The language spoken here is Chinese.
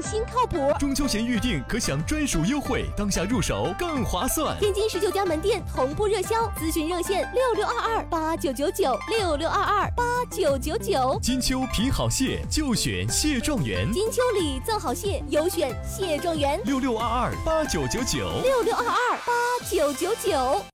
放心靠谱。 中秋前预订可享专属优惠，当下入手更划算。 天津19家门店同步热销，咨询热线66228999，66228999。 金秋品好蟹，就选蟹状元。 金秋里赠好蟹，有选蟹状元。 66228999， 66228999。